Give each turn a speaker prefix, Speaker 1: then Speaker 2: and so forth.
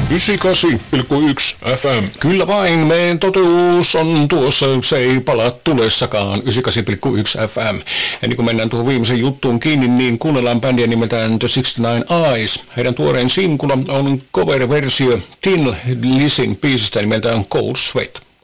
Speaker 1: 98,1 FM. Kyllä vain, meidän totuus on tuossa, se ei palaa tulessakaan. 98,1 FM. Ennen kuin mennään tuohon viimeisen juttuun kiinni, niin kuunnellaan bändiä nimeltään The 69 Eyes. Heidän tuoreen sinkula on cover-versio Tin Lizin biisistä nimeltään Cold Sweat.